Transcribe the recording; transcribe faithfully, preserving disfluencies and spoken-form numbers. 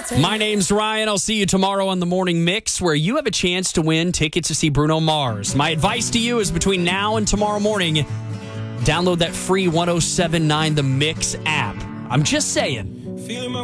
My name's Ryan. I'll see you tomorrow on the Morning Mix, where you have a chance to win tickets to see Bruno Mars. My advice to you is between now and tomorrow morning, download that free one oh seven point nine The Mix app. I'm just saying.